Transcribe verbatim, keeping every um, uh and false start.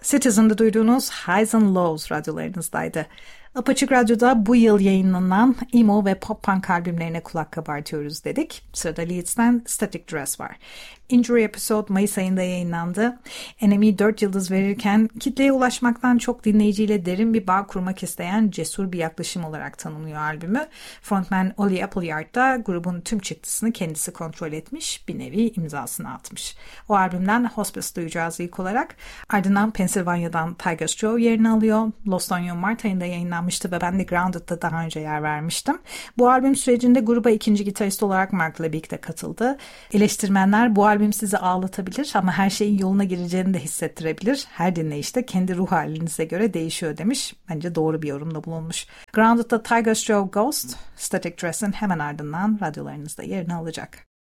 Citizen'da duyduğunuz Highs and Lows radyolarınızdaydı. Apaçık Radyo'da bu yıl yayınlanan emo ve pop punk albümlerine kulak kabartıyoruz dedik. Sırada Leeds'ten Static Dress var. Injury Episode Mayıs ayında yayınlandı. N M E dört yıldız verirken kitleye ulaşmaktan çok dinleyiciyle derin bir bağ kurmak isteyen cesur bir yaklaşım olarak tanımlıyor albümü. Frontman Ollie Appleyard da grubun tüm çıktısını kendisi kontrol etmiş, bir nevi imzasını atmış. O albümden Hospice duyacağız ilk olarak. Ardından Pennsylvania'dan Tigers Jaw yerini alıyor. Lost on You Mart ayında yayınlanmıştı ve ben de Grounded'da daha önce yer vermiştim. Bu albüm sürecinde gruba ikinci gitarist olarak Mark Lebeek de katıldı. Eleştirmenler bu albüm sizi ağlatabilir ama her şeyin yoluna gireceğini de hissettirebilir. Her dinleyişte kendi ruh halinize göre değişiyor demiş. Bence doğru bir yorumda bulunmuş. Grounded'da Tigers Jaw Ghost, Static Dress'in hemen ardından radyolarınızda yerini alacak.